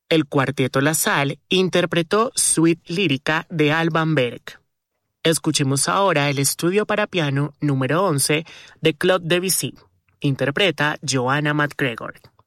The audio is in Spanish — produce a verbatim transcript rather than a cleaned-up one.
El Cuarteto La Sal interpretó Suite lírica de Alban Berg. Escuchemos ahora el estudio para piano número once de Claude Debussy. Interpreta Joanna McGregor.